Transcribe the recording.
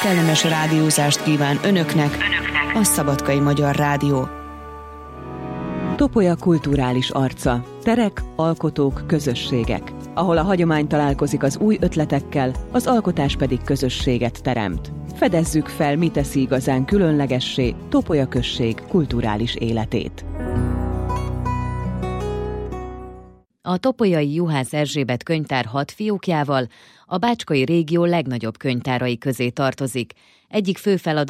Kellemes rádiózást kíván önöknek a Szabadkai Magyar Rádió. Topolya kulturális arca. Terek, alkotók, közösségek. Ahol a hagyomány találkozik az új ötletekkel, az alkotás pedig közösséget teremt. Fedezzük fel, mi teszi igazán különlegessé Topolya község kulturális életét. A topolyai Juhász Erzsébet könyvtár 6 fiókjával a bácskai régió legnagyobb könyvtárai közé tartozik. Egyik fő feladat